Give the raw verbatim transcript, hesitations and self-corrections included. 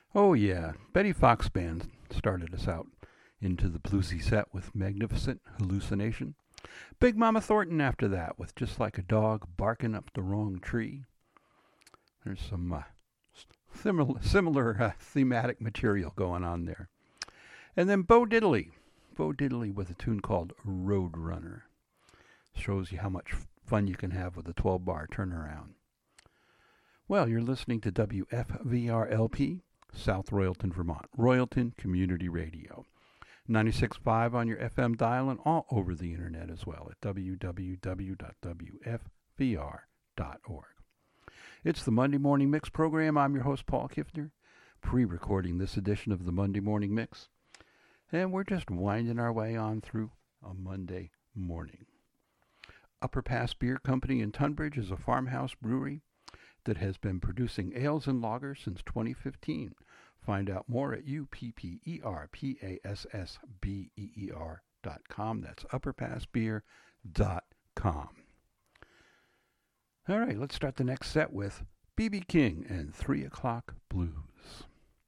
Oh, yeah. Betty Fox Band started us out into the bluesy set with Magnificent Hallucination. Big Mama Thornton after that with Just Like a Dog Barking Up the Wrong Tree. There's some uh, similar, similar uh, thematic material going on there. And then Bo Diddley. Bo Diddley with a tune called Road Runner. Shows you how much fun you can have with a twelve bar turnaround. Well, you're listening to W F V R L P, South Royalton, Vermont, Royalton Community Radio. ninety-six point five on your F M dial and all over the internet as well at w w w dot w f v r dot org. It's the Monday Morning Mix program. I'm your host, Paul Kiffner, pre-recording this edition of the Monday Morning Mix. And we're just winding our way on through a Monday morning. Upper Pass Beer Company in Tunbridge is a farmhouse brewery that has been producing ales and lagers since twenty fifteen. Find out more at U P P E R P A S S B E E R dot com. That's upper pass beer dot com. All right, let's start the next set with B B King and three o'clock Blues.